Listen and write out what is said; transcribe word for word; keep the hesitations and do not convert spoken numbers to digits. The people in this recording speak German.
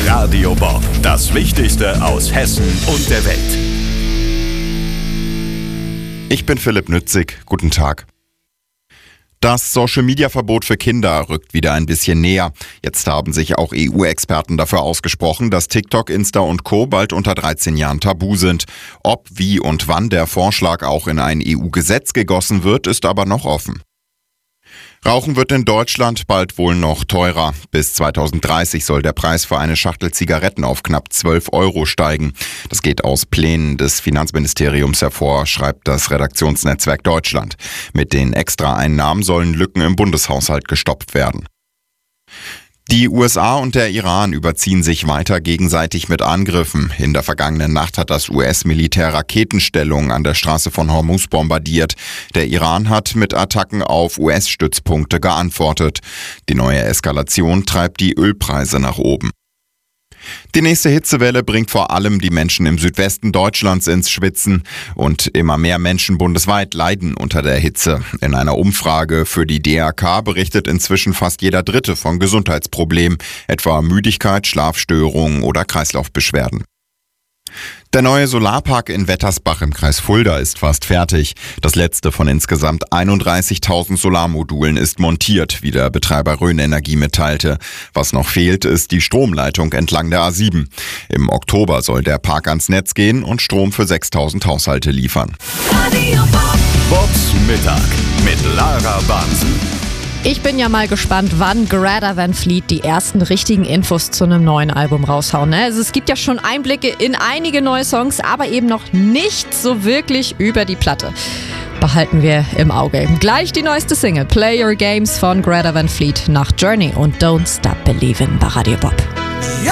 Radio Bob, das Wichtigste aus Hessen und der Welt. Ich bin Philipp Nützig. Guten Tag. Das Social-Media-Verbot für Kinder rückt wieder ein bisschen näher. Jetzt haben sich auch E U-Experten dafür ausgesprochen, dass TikTok, Insta und Co. bald unter dreizehn Jahren tabu sind. Ob, wie und wann der Vorschlag auch in ein E U-Gesetz gegossen wird, ist aber noch offen. Rauchen wird in Deutschland bald wohl noch teurer. Bis zweitausenddreißig soll der Preis für eine Schachtel Zigaretten auf knapp zwölf Euro steigen. Das geht aus Plänen des Finanzministeriums hervor, schreibt das Redaktionsnetzwerk Deutschland. Mit den Extraeinnahmen sollen Lücken im Bundeshaushalt gestopft werden. Die U S A und der Iran überziehen sich weiter gegenseitig mit Angriffen. In der vergangenen Nacht hat das U S-Militär Raketenstellungen an der Straße von Hormuz bombardiert. Der Iran hat mit Attacken auf U S-Stützpunkte geantwortet. Die neue Eskalation treibt die Ölpreise nach oben. Die nächste Hitzewelle bringt vor allem die Menschen im Südwesten Deutschlands ins Schwitzen und immer mehr Menschen bundesweit leiden unter der Hitze. In einer Umfrage für die D R K berichtet inzwischen fast jeder Dritte von Gesundheitsproblemen, etwa Müdigkeit, Schlafstörungen oder Kreislaufbeschwerden. Der neue Solarpark in Wettersbach im Kreis Fulda ist fast fertig. Das letzte von insgesamt einunddreißigtausend Solarmodulen ist montiert, wie der Betreiber Rhön Energie mitteilte. Was noch fehlt, ist die Stromleitung entlang der A sieben. Im Oktober soll der Park ans Netz gehen und Strom für sechstausend Haushalte liefern. Bobs Mittag mit Lara Bansen. Ich bin ja mal gespannt, wann Greta Van Fleet die ersten richtigen Infos zu einem neuen Album raushauen. Ne? Also es gibt ja schon Einblicke in einige neue Songs, aber eben noch nicht so wirklich über die Platte. Behalten wir im Auge. Gleich die neueste Single, Play Your Games von Greta Van Fleet nach Journey und Don't Stop Believin' bei Radio Bob.